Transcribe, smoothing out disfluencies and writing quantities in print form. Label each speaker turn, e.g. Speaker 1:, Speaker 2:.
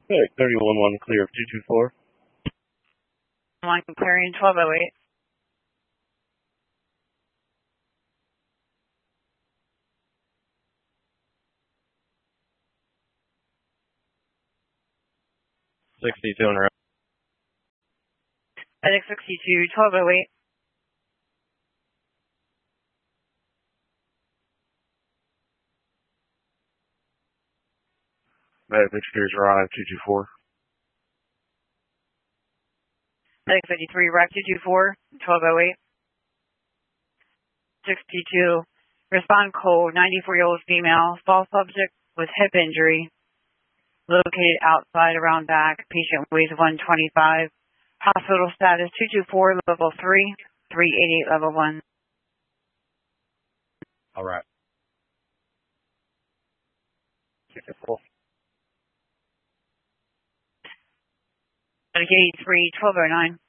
Speaker 1: Okay, 31-1 clear of 224.
Speaker 2: One clearing 1208.
Speaker 1: $62 en route.
Speaker 2: FedEx 62, 1208.
Speaker 1: FedEx exteriors are on at 224.
Speaker 2: FedEx 53, Rack 224, 1208. 62. Respond code, 94-year-old female, fall subject with hip injury, located outside around back, patient weighs 125. Hospital status 224, level 3, 388, level 1.
Speaker 1: All right. 64.
Speaker 2: FedEx 83, 1209.